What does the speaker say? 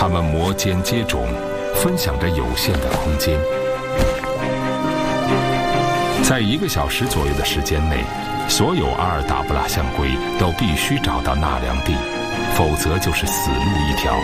它们摩肩接踵，分享着有限的空间。在1个小时左右的时间内，所有阿尔达布拉象龟都必须找到纳凉地，否则就是死路一条。